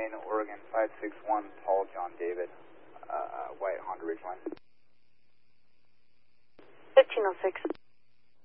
Maine, Oregon 561, Paul John David, white Honda Ridgeline. 1506.